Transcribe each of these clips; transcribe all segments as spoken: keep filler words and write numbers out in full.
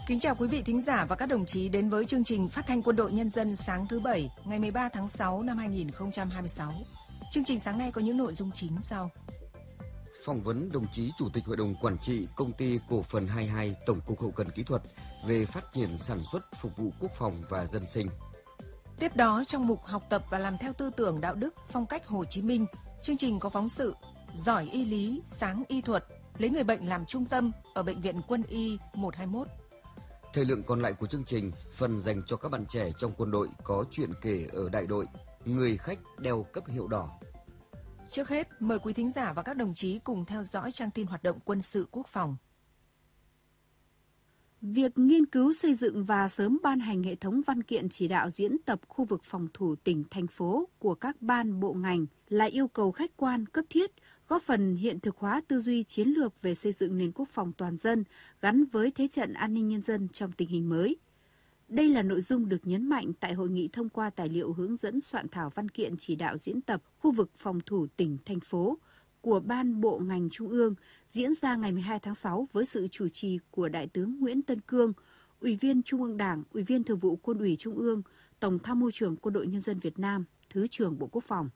Kính chào quý vị thính giả và các đồng chí đến với chương trình Phát thanh Quân đội Nhân dân sáng thứ Bảy, ngày mười ba tháng sáu năm hai nghìn không trăm hai mươi sáu. Chương trình sáng nay có những nội dung chính sau. Phỏng vấn đồng chí Chủ tịch Hội đồng Quản trị Công ty Cổ phần hai mươi hai Tổng cục Hậu cần Kỹ thuật về phát triển sản xuất phục vụ quốc phòng và dân sinh. Tiếp đó, trong mục học tập và làm theo tư tưởng đạo đức phong cách Hồ Chí Minh, chương trình có phóng sự Giỏi y lý, sáng y thuật, lấy người bệnh làm trung tâm ở Bệnh viện Quân y một hai mốt. Thời lượng còn lại của chương trình, phần dành cho các bạn trẻ trong quân đội có chuyện kể ở đại đội, người khách đeo cấp hiệu đỏ. Trước hết, mời quý thính giả và các đồng chí cùng theo dõi trang tin hoạt động quân sự quốc phòng. Việc nghiên cứu xây dựng và sớm ban hành hệ thống văn kiện chỉ đạo diễn tập khu vực phòng thủ tỉnh, thành phố của các ban bộ ngành là yêu cầu khách quan cấp thiết, góp phần hiện thực hóa tư duy chiến lược về xây dựng nền quốc phòng toàn dân gắn với thế trận an ninh nhân dân trong tình hình mới. Đây là nội dung được nhấn mạnh tại hội nghị thông qua tài liệu hướng dẫn soạn thảo văn kiện chỉ đạo diễn tập khu vực phòng thủ tỉnh, thành phố của Ban Bộ ngành Trung ương diễn ra ngày mười hai tháng sáu với sự chủ trì của Đại tướng Nguyễn Tân Cương, Ủy viên Trung ương Đảng, Ủy viên Thường vụ Quân ủy Trung ương, Tổng Tham mưu trưởng Quân đội Nhân dân Việt Nam, Thứ trưởng Bộ Quốc phòng.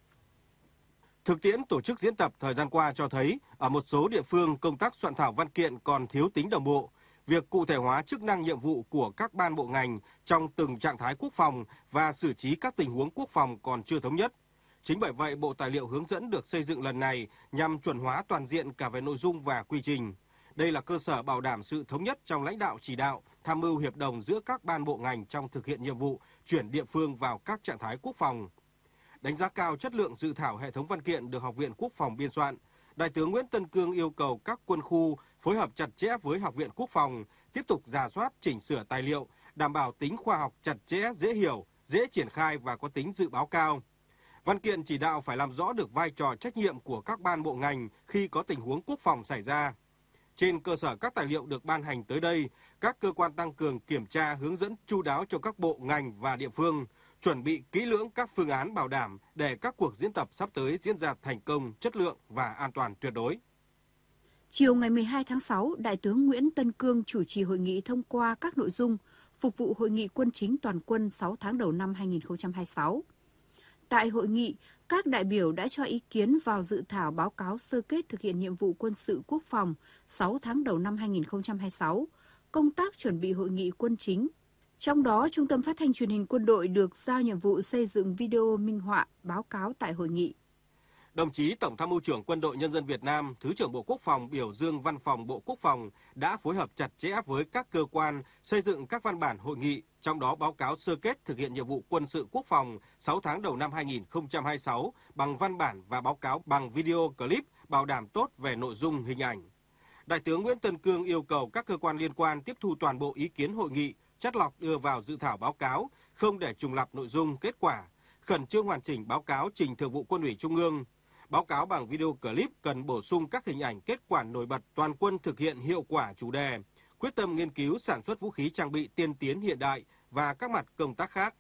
Thực tiễn tổ chức diễn tập thời gian qua cho thấy, ở một số địa phương công tác soạn thảo văn kiện còn thiếu tính đồng bộ. Việc cụ thể hóa chức năng nhiệm vụ của các ban bộ ngành trong từng trạng thái quốc phòng và xử trí các tình huống quốc phòng còn chưa thống nhất. Chính bởi vậy, bộ tài liệu hướng dẫn được xây dựng lần này nhằm chuẩn hóa toàn diện cả về nội dung và quy trình. Đây là cơ sở bảo đảm sự thống nhất trong lãnh đạo chỉ đạo, tham mưu hiệp đồng giữa các ban bộ ngành trong thực hiện nhiệm vụ chuyển địa phương vào các trạng thái quốc phòng. Đánh giá cao chất lượng dự thảo hệ thống văn kiện được Học viện Quốc phòng biên soạn, Đại tướng Nguyễn Tân Cương yêu cầu các quân khu phối hợp chặt chẽ với Học viện Quốc phòng, tiếp tục rà soát, chỉnh sửa tài liệu, đảm bảo tính khoa học chặt chẽ, dễ hiểu, dễ triển khai và có tính dự báo cao. Văn kiện chỉ đạo phải làm rõ được vai trò trách nhiệm của các ban bộ ngành khi có tình huống quốc phòng xảy ra. Trên cơ sở các tài liệu được ban hành tới đây, các cơ quan tăng cường kiểm tra hướng dẫn chu đáo cho các bộ ngành và địa phương, chuẩn bị kỹ lưỡng các phương án bảo đảm để các cuộc diễn tập sắp tới diễn ra thành công, chất lượng và an toàn tuyệt đối. Chiều ngày mười hai tháng sáu, Đại tướng Nguyễn Tân Cương chủ trì hội nghị thông qua các nội dung phục vụ Hội nghị quân chính toàn quân sáu tháng đầu năm hai nghìn không trăm hai mươi sáu. Tại hội nghị, các đại biểu đã cho ý kiến vào dự thảo báo cáo sơ kết thực hiện nhiệm vụ quân sự quốc phòng sáu tháng đầu năm hai nghìn không trăm hai mươi sáu, công tác chuẩn bị hội nghị quân chính. Trong đó, Trung tâm Phát thanh Truyền hình Quân đội được giao nhiệm vụ xây dựng video minh họa báo cáo tại hội nghị. Đồng chí Tổng Tham mưu trưởng Quân đội Nhân dân Việt Nam, Thứ trưởng Bộ Quốc phòng biểu dương Văn phòng Bộ Quốc phòng đã phối hợp chặt chẽ với các cơ quan xây dựng các văn bản hội nghị, trong đó báo cáo sơ kết thực hiện nhiệm vụ quân sự quốc phòng sáu tháng đầu năm hai nghìn không trăm hai mươi sáu bằng văn bản và báo cáo bằng video clip bảo đảm tốt về nội dung hình ảnh. Đại tướng Nguyễn Tân Cương yêu cầu các cơ quan liên quan tiếp thu toàn bộ ý kiến hội nghị, chắt lọc đưa vào dự thảo báo cáo, không để trùng lặp nội dung, kết quả, khẩn trương hoàn chỉnh báo cáo trình Thường vụ Quân ủy Trung ương. Báo cáo bằng video clip cần bổ sung các hình ảnh kết quả nổi bật toàn quân thực hiện hiệu quả chủ đề, quyết tâm nghiên cứu sản xuất vũ khí trang bị tiên tiến hiện đại và các mặt công tác khác.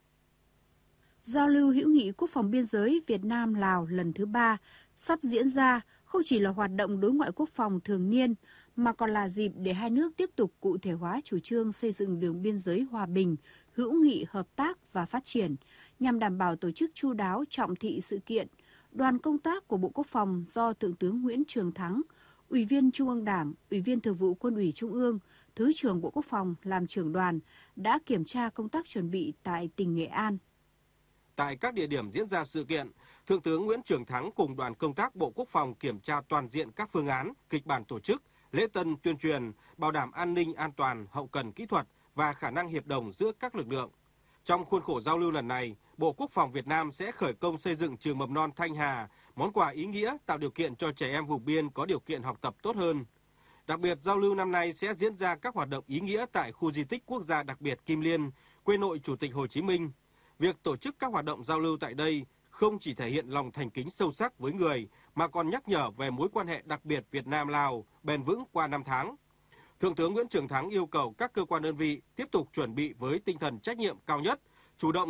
Giao lưu hữu nghị quốc phòng biên giới Việt Nam-Lào lần thứ ba sắp diễn ra không chỉ là hoạt động đối ngoại quốc phòng thường niên, mà còn là dịp để hai nước tiếp tục cụ thể hóa chủ trương xây dựng đường biên giới hòa bình, hữu nghị, hợp tác và phát triển, nhằm đảm bảo tổ chức chu đáo trọng thị sự kiện. Đoàn công tác của Bộ Quốc phòng do Thượng tướng Nguyễn Trường Thắng, Ủy viên Trung ương Đảng, Ủy viên Thường vụ Quân ủy Trung ương, Thứ trưởng Bộ Quốc phòng làm trưởng đoàn đã kiểm tra công tác chuẩn bị tại tỉnh Nghệ An. Tại các địa điểm diễn ra sự kiện, Thượng tướng Nguyễn Trường Thắng cùng đoàn công tác Bộ Quốc phòng kiểm tra toàn diện các phương án, kịch bản tổ chức, lễ tân tuyên truyền, bảo đảm an ninh an toàn, hậu cần kỹ thuật và khả năng hiệp đồng giữa các lực lượng. Trong khuôn khổ giao lưu lần này, Bộ Quốc phòng Việt Nam sẽ khởi công xây dựng trường mầm non Thanh Hà, món quà ý nghĩa tạo điều kiện cho trẻ em vùng biên có điều kiện học tập tốt hơn. Đặc biệt, giao lưu năm nay sẽ diễn ra các hoạt động ý nghĩa tại khu di tích quốc gia đặc biệt Kim Liên, quê nội Chủ tịch Hồ Chí Minh. Việc tổ chức các hoạt động giao lưu tại đây không chỉ thể hiện lòng thành kính sâu sắc với người, mà còn nhắc nhở về mối quan hệ đặc biệt Việt Nam-Lào bền vững qua năm tháng. Thượng tướng Nguyễn Trường Thắng yêu cầu các cơ quan đơn vị tiếp tục chuẩn bị với tinh thần trách nhiệm cao nhất, chủ động